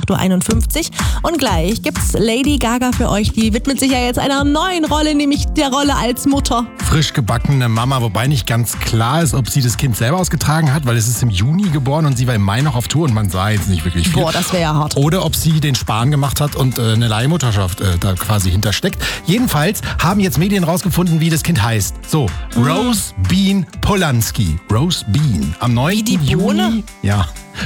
8.51 Uhr. Und gleich gibt's Lady Gaga für euch. Die widmet sich ja jetzt einer neuen Rolle, nämlich der Rolle als Mutter. Frisch gebackene Mama, wobei nicht ganz klar ist, ob sie das Kind selber ausgetragen hat, weil es ist im Juni geboren und sie war im Mai noch auf Tour und man sah jetzt nicht wirklich viel. Boah, das wäre ja hart. Oder ob sie den Spahn gemacht hat und eine Leihmutterschaft da quasi hintersteckt. Jedenfalls haben jetzt Medien rausgefunden, wie das Kind heißt. So, Rose Bean Polanski. Rose Bean. Am 9. Wie die Bohne? Juni. Ja.